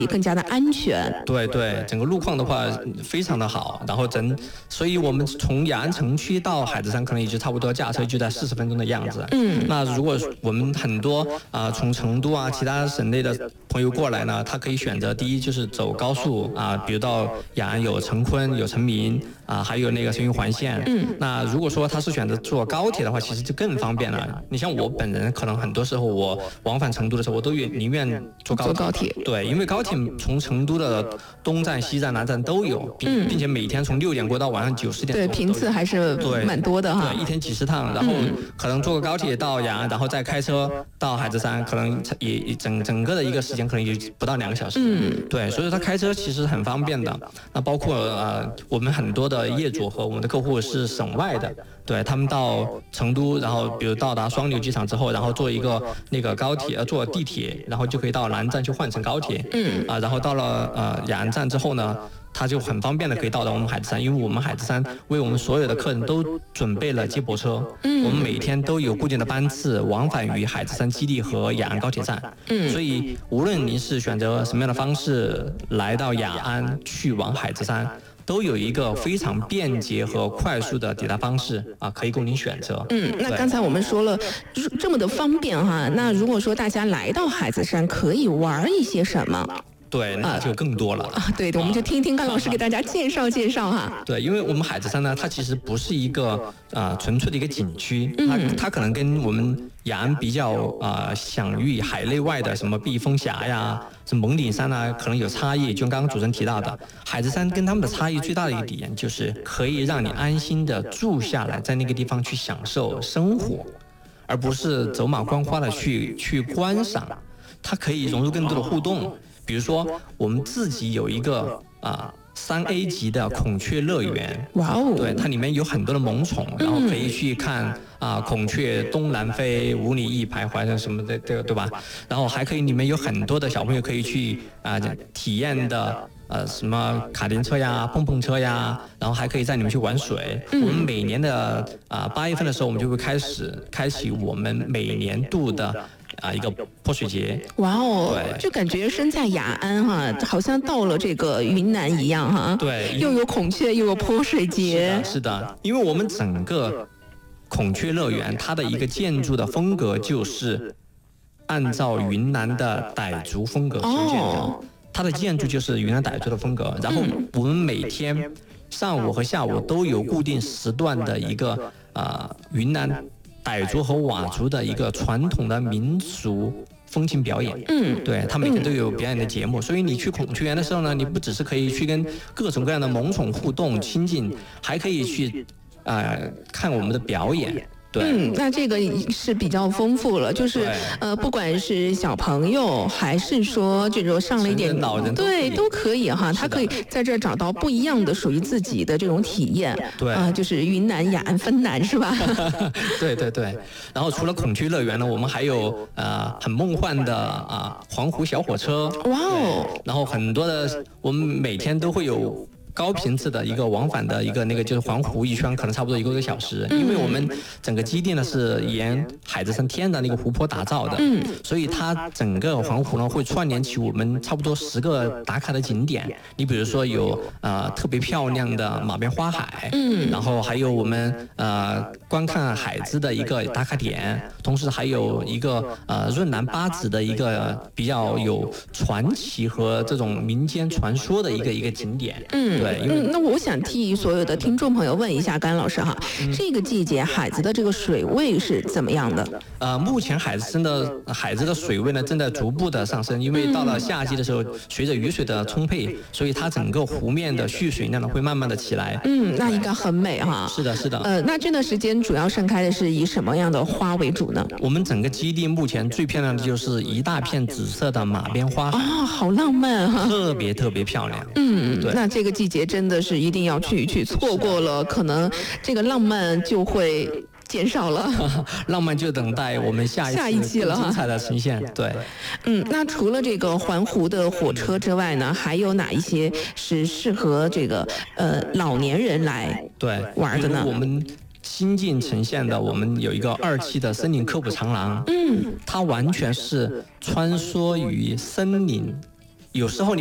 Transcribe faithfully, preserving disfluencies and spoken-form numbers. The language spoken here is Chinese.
也更加的安全。 对对，整个路况的话非常的好，然后整，所以我们从雅安城区到海子山可能也就差不多驾车就在四十分钟的样子。嗯，那如果我们很多啊、呃、从成都啊其他省内的朋友过来呢，他可以选择第一就是走高速啊，比如到雅安有成昆有成名啊，还有那个深渝环线。嗯，那如果说他是选择坐高铁的话，其实就更方便了。你像我本人可能很多时候我往返成都的时候，我都愿宁愿坐高铁。 坐高铁。 对，因为高铁从成都的东站、西站、南站都有，并并且每天从六点过到晚上九十点， 对，频次还是蛮多的哈。 对，一天几十趟，然后可能坐个高铁到雅安，然后再开车到海子山，可能也整整个的一个时间可能也不到两个小时。嗯，对，所以他开车其实很方便的。那包括呃，我们很多的业主和我们的客户是省外的，对他们到成都，然后比如到达双流机场之后，然后坐一个那个高铁，呃，坐地铁，然后就可以到南站去换乘高铁。嗯，啊，然后到了呃雅安站之后呢，他就很方便的可以到达我们海子山，因为我们海子山为我们所有的客人都准备了接驳车。嗯，我们每天都有固定的班次往返于海子山基地和雅安高铁站。嗯，所以无论您是选择什么样的方式来到雅安去往海子山，都有一个非常便捷和快速的抵达方式啊，可以供您选择。 嗯，那刚才我们说了这么的方便哈，那如果说大家来到海子山，可以玩一些什么？ 对，那就更多了。 啊，对的，我们就听听甘老师给大家介绍介绍哈。 对，因为我们海子山呢，它其实不是一个啊、呃、纯粹的一个景区，它它可能跟我们雅安比较啊、呃、享誉海内外的什么避风峡呀、什么蒙顶山啊，可能有差异。就刚刚主持人提到的，海子山跟他们的差异最大的一点就是可以让你安心的住下来，在那个地方去享受生活，而不是走马观花的去去观赏。它可以融入更多的互动。比如说，我们自己有一个啊三 A 级的孔雀乐园， 哇哦， 对，它里面有很多的萌宠，然后可以去看啊孔雀东南飞，五里一徘徊什么的，这个对吧？然后还可以里面有很多的小朋友可以去啊体验的。呃，什么卡丁车呀、碰碰车呀，然后还可以在里面去玩水。嗯、我们每年的啊八月份的时候，我们就会开始开启我们每年度的啊一个泼水节。 哇哦，就感觉身在雅安哈，好像到了这个云南一样哈。 对， 又有孔雀，又有泼水节。 是的，是的，因为我们整个孔雀乐园它的一个建筑的风格就是按照云南的傣族风格修建的。哦，它的建筑就是云南傣族的风格，然后我们每天上午和下午都有固定时段的一个啊、呃、云南傣族和佤族的一个传统的民俗风情表演。嗯，对，他每天都有表演的节目，所以你去孔雀园的时候呢，你不只是可以去跟各种各样的萌宠互动亲近，还可以去啊、呃、看我们的表演。 嗯，那这个是比较丰富了，就是呃，不管是小朋友还是说这种上了一点老人， 对，都可以哈，他可以在这儿找到不一样的属于自己的这种体验。 对啊、呃，就是云南雅安分南是吧？ 对对对。然后除了孔雀乐园呢，我们还有呃很梦幻的啊、呃、环湖小火车。 哇哦！ 然后很多的，我们每天都会有高频次的一个往返的一个那个就是环湖一圈，可能差不多一个多小时。因为我们整个基地呢是沿海子山天然的一个湖泊打造的，嗯，所以它整个环湖呢会串联起我们差不多十个打卡的景点。你比如说有呃特别漂亮的马边花海，嗯，然后还有我们呃观看海子的一个打卡点，同时还有一个呃润南八子的一个比较有传奇和这种民间传说的一个一个景点，嗯。对，因为、 嗯、那我想替所有的听众朋友问一下甘老师哈，嗯、这个季节海子的这个水位是怎么样的？ 呃，目前海子的海子的水位呢正在逐步的上升，因为到了夏季的时候，嗯、随着雨水的充沛，所以它整个湖面的蓄水量呢会慢慢的起来。 嗯，那应该很美哈。 是的，是的。 呃，那这段时间主要盛开的是以什么样的花为主呢？ 我们整个基地目前最漂亮的就是一大片紫色的马边花海。 啊、哦，好浪漫哈， 特别特别漂亮。 嗯，对，那这个季节真的是一定要去一去，错过了可能这个浪漫就会减少了。 浪漫就等待我们下一下一季了哈， 精彩的呈现。对， 嗯，那除了这个环湖的火车之外呢，还有哪一些是适合这个呃老年人来对玩的呢？ 我们新近呈现的，我们有一个二期的森林科普长廊，嗯，它完全是穿梭于森林有时候你